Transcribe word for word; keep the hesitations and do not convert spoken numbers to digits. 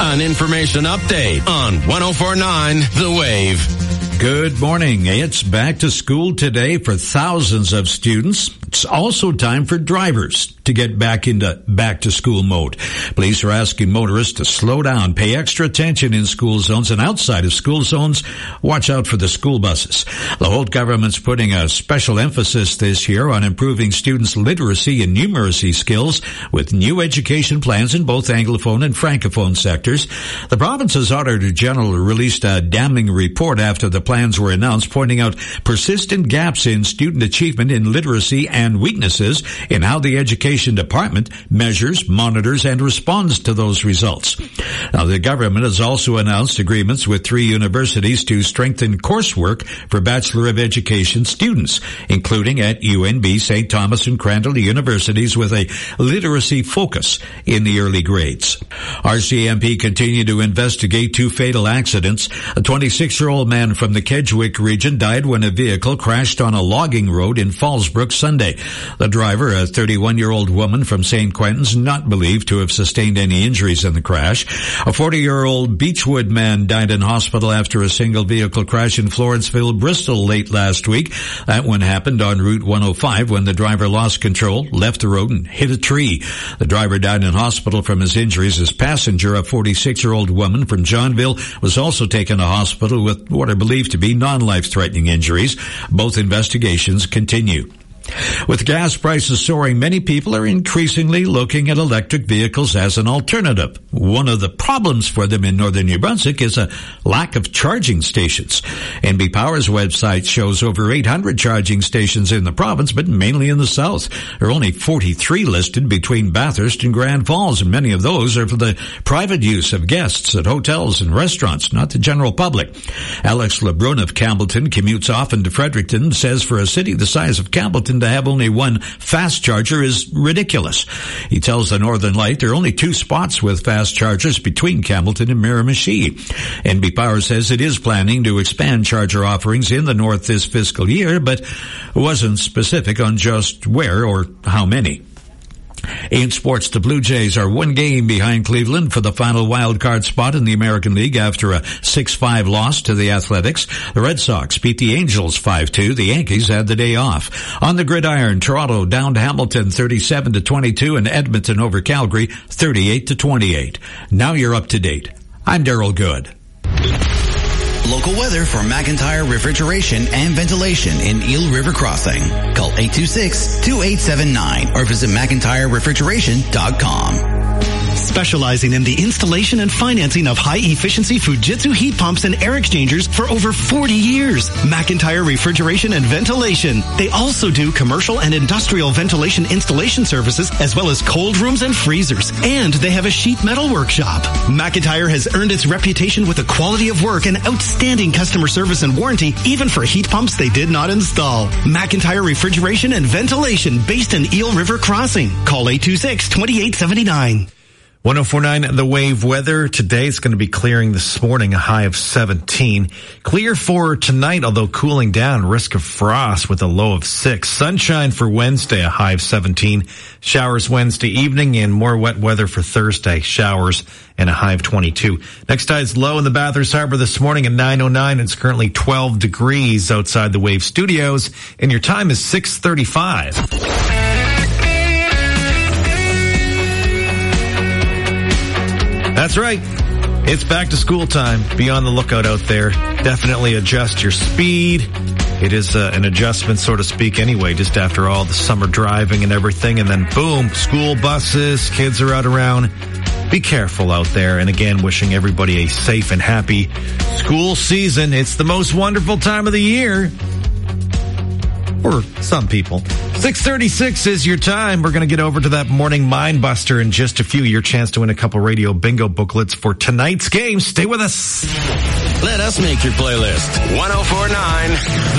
An information update on one oh four point nine The Wave. Good morning. It's back to school today for thousands of students. It's also time for drivers to get back into back to school mode. Police are asking motorists to slow down, pay extra attention in school zones, and outside of school zones, watch out for the school buses. The Holt government's putting a special emphasis this year on improving students' literacy and numeracy skills with new education plans in both Anglophone and Francophone sectors. The province's Auditor General released a damning report after the plans were announced, pointing out persistent gaps in student achievement in literacy and weaknesses in how the Education Department measures, monitors, and responds to those results. Now, the government has also announced agreements with three universities to strengthen coursework for Bachelor of Education students, including at U N B, Saint Thomas, and Crandall universities with a literacy focus in the early grades. R C M P continued to investigate two fatal accidents. A twenty-six-year-old man from the Kedgwick region died when a vehicle crashed on a logging road in Fallsbrook Sunday. The driver, a thirty-one-year-old woman from Saint Quentin's, not believed to have sustained any injuries in the crash. A forty-year-old Beechwood man died in hospital after a single vehicle crash in Florenceville, Bristol late last week. That one happened on Route one oh five when the driver lost control, left the road, and hit a tree. The driver died in hospital from his injuries. His passenger, a forty-six-year-old woman from Johnville, was also taken to hospital with what are believed to be non-life-threatening injuries. Both investigations continue. With gas prices soaring, many people are increasingly looking at electric vehicles as an alternative. One of the problems for them in northern New Brunswick is a lack of charging stations. N B Power's website shows over eight hundred charging stations in the province, but mainly in the south. There are only forty-three listed between Bathurst and Grand Falls, and many of those are for the private use of guests at hotels and restaurants, not the general public. Alex LeBrun of Campbellton commutes often to Fredericton, says for a city the size of Campbellton to have only one fast charger is ridiculous. He tells the Northern Light there are only two spots with fast chargers between Campbellton and Miramichi. N B Power says it is planning to expand charger offerings in the north this fiscal year, but wasn't specific on just where or how many. In sports, the Blue Jays are one game behind Cleveland for the final wild card spot in the American League after a six five loss to the Athletics. The Red Sox beat the Angels five two. The Yankees had the day off. On the gridiron, Toronto down to Hamilton thirty-seven to twenty-two and Edmonton over Calgary thirty-eight to twenty-eight. Now you're up to date. I'm Daryl Good. Local weather for McIntyre Refrigeration and Ventilation in Eel River Crossing. Call eight two six, two eight seven nine or visit mcintyre refrigeration dot com. Specializing in the installation and financing of high-efficiency Fujitsu heat pumps and air exchangers for over forty years. McIntyre Refrigeration and Ventilation. They also do commercial and industrial ventilation installation services as well as cold rooms and freezers. And they have a sheet metal workshop. McIntyre has earned its reputation with the quality of work and outstanding customer service and warranty, even for heat pumps they did not install. McIntyre Refrigeration and Ventilation, based in Eel River Crossing. Call eight two six, two eight seven nine. one oh four point nine The Wave weather. Today it's going to be clearing this morning, a high of seventeen. Clear for tonight, although cooling down, risk of frost with a low of six. Sunshine for Wednesday, a high of seventeen. Showers Wednesday evening and more wet weather for Thursday. Showers and a high of twenty-two. Next tide's low in the Bathurst Harbor this morning at nine oh nine. It's currently twelve degrees outside the Wave Studios, and your time is six thirty-five. That's right. It's back to school time. Be on the lookout out there. Definitely adjust your speed. It is uh, an adjustment, so to speak, anyway, just after all the summer driving and everything. And then, boom, school buses, kids are out around. Be careful out there. And again, wishing everybody a safe and happy school season. It's the most wonderful time of the year. For some people. six thirty-six is your time. We're going to get over to that morning mind buster in just a few. Your chance to win a couple radio bingo booklets for tonight's game. Stay with us. Let us make your playlist. one oh four point nine